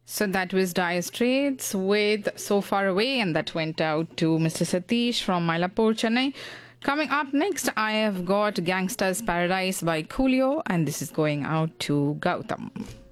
So that was Dire Straits with So Far Away, and that went out to Mr. Satish from Mylapore, Chennai. Coming up next, I have got Gangsta's Paradise by Coolio, and this is going out to Gautam.